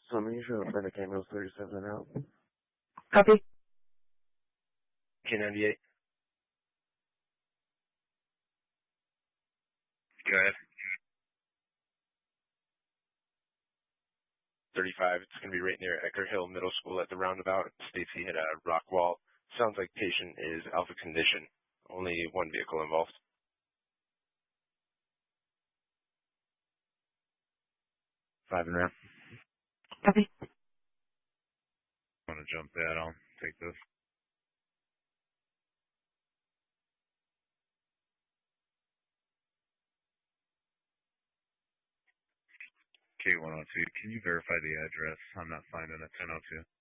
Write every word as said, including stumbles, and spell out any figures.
Summary show, Fender Camels thirty-seven out. Copy. K ninety-eight. Go ahead. thirty-five, it's going to be right near Ecker Hill Middle School at the roundabout. States he hit a rock wall. Sounds like patient is alpha condition. Only one vehicle involved. Five and round. Copy. I'm going to jump that. I'll take this. K one oh two, can you verify the address? I'm not finding a ten oh two.